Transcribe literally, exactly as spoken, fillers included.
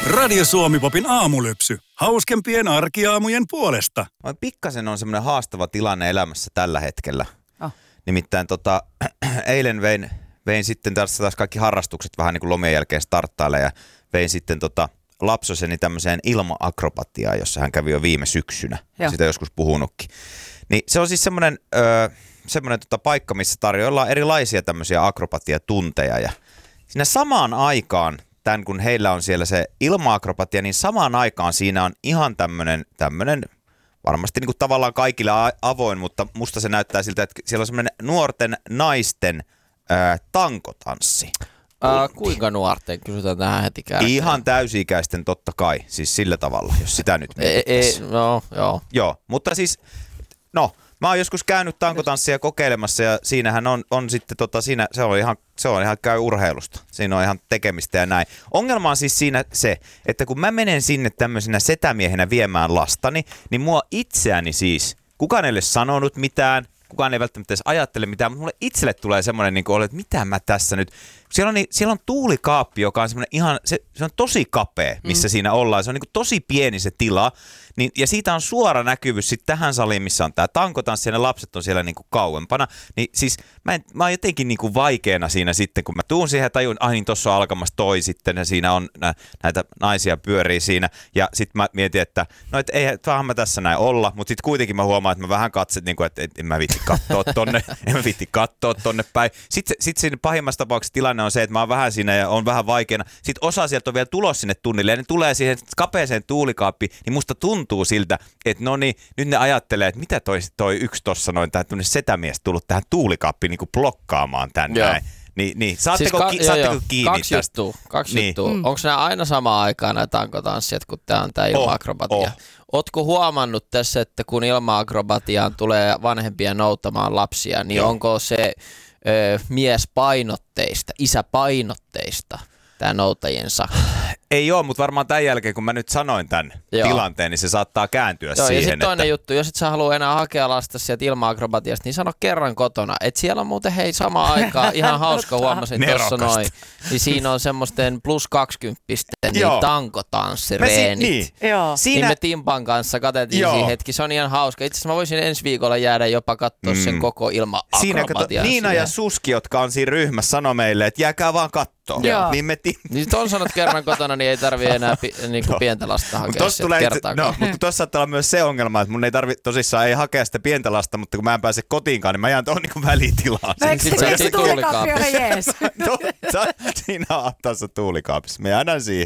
Radio Suomi-popin aamulypsy. Hauskempien arkiaamujen puolesta. Pikkasen on semmoinen haastava tilanne elämässä tällä hetkellä. Oh. Nimittäin tota, eilen vein, vein sitten taas, taas kaikki harrastukset vähän niin kuin lomien jälkeen starttaille ja vein sitten tota lapsoseni tämmöiseen ilma-akrobatiaan, jossa hän kävi jo viime syksynä. Joo. Sitä joskus puhunutkin. Niin se on siis semmoinen, öö, semmoinen tota paikka, missä tarjoillaan erilaisia tämmöisiä akrobatiatunteja ja siinä samaan aikaan, tämän kun heillä on siellä se ilma-akrobatia, niin samaan aikaan siinä on ihan tämmöinen, tämmöinen varmasti niin kuin tavallaan kaikille avoin, mutta musta se näyttää siltä, että siellä on semmoinen nuorten naisten ää, tankotanssi. Ää, kuinka nuorten? Kysytään tähän heti kärkeen. Ihan täysi-ikäisten totta kai, siis sillä tavalla, jos sitä nyt mietittäisiin. E, e, no, joo. Joo, mutta siis, no, mä oon joskus käynyt tankotanssia kokeilemassa ja siinähän on, on sitten, tota, siinä, se on ihan, se on ihan käy urheilusta. Siinä on ihan tekemistä ja näin. Ongelma on siis siinä se, että kun mä menen sinne tämmöisenä setämiehenä viemään lastani, niin mua itseäni siis, kukaan ei ole sanonut mitään, kukaan ei välttämättä edes ajattele mitään, mutta mulle itselle tulee semmoinen, niin kuin, että mitä mä tässä nyt. Siellä on, niin, siellä on tuulikaappi, joka on semmoinen ihan, se, se on tosi kapea, missä mm. siinä ollaan. Se on niin kuin tosi pieni se tila. Niin, ja siitä on suora näkyvyys sitten tähän saliin, missä on tämä tankotanssi ja ne lapset on siellä niin kuin kauempana. Niin siis mä, en, mä oon jotenkin niin kuin vaikeana siinä sitten, kun mä tuun siihen ja tajun, ah niin tossa on alkamassa toi sitten ja siinä on nä, näitä naisia pyörii siinä. Ja sitten mä mietin, että no et ei, vähän mä tässä näin olla, mutta sitten kuitenkin mä huomaan, että mä vähän katset, niin kuin, että et, en mä viitti katsoa tonne, en mä viitti katsoa tonne päin. Sitten sit siinä pahimmassa tapauksessa tilanne on se, että mä oon vähän siinä ja on vähän vaikeana. Sitten osa sieltä on vielä tulossa sinne tunnille ja ne tulee siihen kapeeseen tuulikaappiin, niin musta tuntuu tuntuu siltä, että no niin, nyt ne ajattelee, että mitä toi, toi yksi tossa noin, tämmöinen setämies tullut tähän tuulikaappiin niin kuin blokkaamaan tänne näin. Niin, niin. Saatteko, siis ka- ki- saatteko joo, kiinni kaksi tästä? Juttua, kaksi niin. juttua. Mm. Onko nämä aina samaan aikaan nämä tankotanssijat, kun tämä on tämä ilma-akrobatia? Oh, oh. Ootko huomannut tässä, että kun ilma-akrobatiaan tulee vanhempia noutamaan lapsia, niin joo. onko se ö, miespainotteista, isäpainotteista tämä noutajiensa? Ei ole, mutta varmaan tämän jälkeen, kun mä nyt sanoin tämän Joo. tilanteen, niin se saattaa kääntyä Joo, siihen. Ja sitten toinen että... juttu, jos et sä halua enää hakea lasta sieltä ilma-akrobatiasta, niin sano kerran kotona, että siellä on muuten hei samaan aikaan, ihan hauska huomasin tuossa noin, niin siinä on semmoisten plus kaksikymppisten niin tankotanssireenit. Si- niin. Siinä... niin me Timpan kanssa katseltiin siinä hetki, se on ihan hauska. Itse asiassa mä voisin ensi viikolla jäädä jopa katsoa mm. sen koko ilma-akrobatian. Niina ja Suski, jotka on siinä ryhmässä, sanoi meille, että jääkää vaan katsoa. Niin me ti- niin ton sanot kerran kotona, niin ei tarvii enää pi- niinku no. pientä lasta hakea sieltä kertaakaan. No, mutta tuossa saattaa olla myös se ongelma, että mun ei tarvi tosissaan ei hakea sitä pientä lasta, mutta kun mä en pääse kotiinkaan, niin mä jään tuohon niinku välitilaan. No eikö se tuulikaappi ole jees? Siinä on tuossa tuulikaapissa. Mä jäädän siihen.